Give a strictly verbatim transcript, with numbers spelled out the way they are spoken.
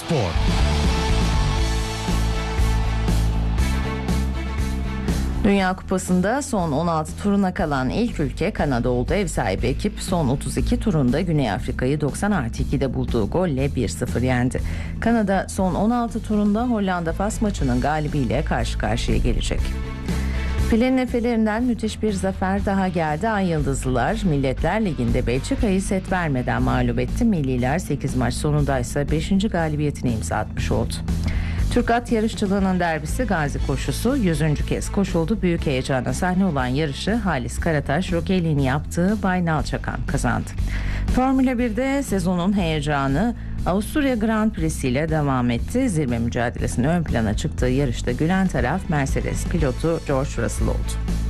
Spor. Dünya Kupası'nda son on altı turuna kalan ilk ülke Kanada oldu. Ev sahibi ekip son otuz iki turunda Güney Afrika'yı doksan artı ikide bulduğu golle bir sıfır yendi. Kanada son on altı turunda Hollanda-Fas maçının galibiyle karşı karşıya gelecek. Filenin efelerinden müthiş bir zafer daha geldi. Ay Yıldızlılar Milletler Ligi'nde Belçika'yı set vermeden mağlup etti. Milliler sekiz maç sonunda ise beşinci galibiyetine imza atmış oldu. Türk at yarışçılığının derbisi Gazi Koşusu yüzüncü kez koşuldu. Büyük heyecana sahne olan yarışı Halis Karataş Rokeli'nin yaptığı Bay Nalçakan kazandı. Formula birde sezonun heyecanı Avusturya Grand Prix'si ile devam etti. Zirve mücadelesinin ön plana çıktığı yarışta gülen taraf Mercedes pilotu George Russell oldu.